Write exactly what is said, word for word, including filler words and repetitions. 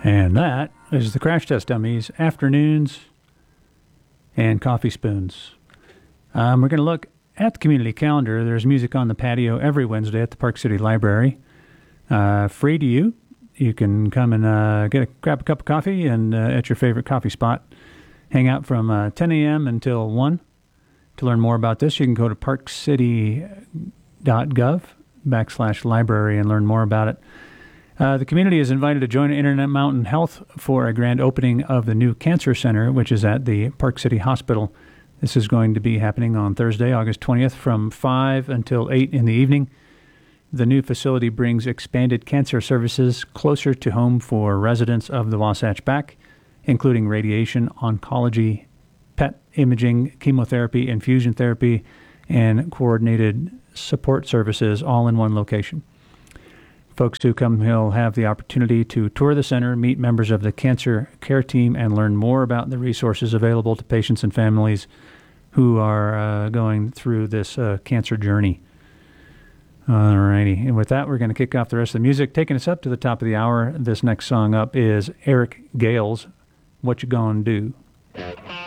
And that is the Crash Test Dummies, Afternoons, and Coffee Spoons. Um, we're going to look at the community calendar. There's music on the patio every Wednesday at the Park City Library. Uh, free to you. You can come and uh, get a, grab a cup of coffee and uh, at your favorite coffee spot. Hang out from uh, ten a.m. until one. To learn more about this, you can go to parkcity.gov backslash library and learn more about it. Uh, the community is invited to join Internet Mountain Health for a grand opening of the new cancer center, which is at the Park City Hospital. This is going to be happening on Thursday, August twentieth, from five until eight in the evening. The new facility brings expanded cancer services closer to home for residents of the Wasatch Back, including radiation, oncology, P E T imaging, chemotherapy, infusion therapy, and coordinated support services all in one location. Folks who come will have the opportunity to tour the center, meet members of the cancer care team, and learn more about the resources available to patients and families who are uh, going through this uh, cancer journey. All righty. And with that, we're going to kick off the rest of the music. Taking us up to the top of the hour, this next song up is Eric Gales, What You Gonna Do?